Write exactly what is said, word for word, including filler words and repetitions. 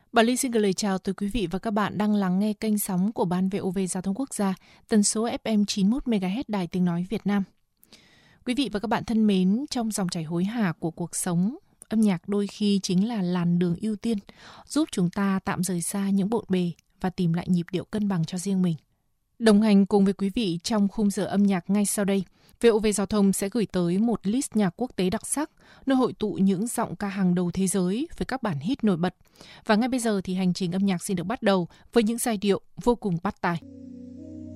Bảo Linh xin gửi lời chào tới quý vị và các bạn đang lắng nghe kênh sóng của Ban vê o vê Giao thông Quốc gia, tần số ép em chín mươi mốt mê ga héc Đài Tiếng Nói Việt Nam. Quý vị và các bạn thân mến, trong dòng chảy hối hả của cuộc sống, âm nhạc đôi khi chính là làn đường ưu tiên, giúp chúng ta tạm rời xa những bộn bề và tìm lại nhịp điệu cân bằng cho riêng mình. Đồng hành cùng với quý vị trong khung giờ âm nhạc ngay sau đây, vê o vê Giao thông sẽ gửi tới một list nhạc quốc tế đặc sắc, nơi hội tụ những giọng ca hàng đầu thế giới với các bản hit nổi bật. Và ngay bây giờ thì hành trình âm nhạc xin được bắt đầu với những giai điệu vô cùng bắt tai.